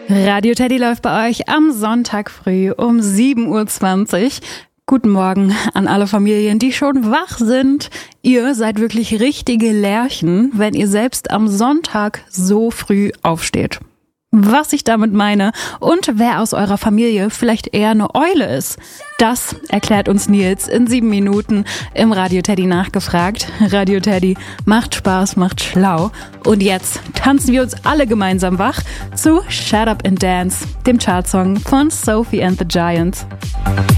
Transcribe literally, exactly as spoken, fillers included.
Radio Teddy läuft bei euch am Sonntag früh um sieben Uhr zwanzig. Guten Morgen an alle Familien, die schon wach sind. Ihr seid wirklich richtige Lerchen, wenn ihr selbst am Sonntag so früh aufsteht. Was ich damit meine und wer aus eurer Familie vielleicht eher eine Eule ist, das erklärt uns Nils in sieben Minuten im Radio Teddy nachgefragt. Radio Teddy macht Spaß, macht schlau. Und jetzt tanzen wir uns alle gemeinsam wach zu Shut Up and Dance, dem Chartsong von Sophie and the Giants.